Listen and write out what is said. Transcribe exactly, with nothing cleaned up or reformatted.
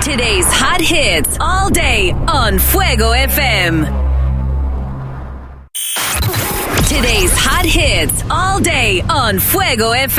Today's hot hits all day on Fuego F M. Today's hot hits all day on Fuego F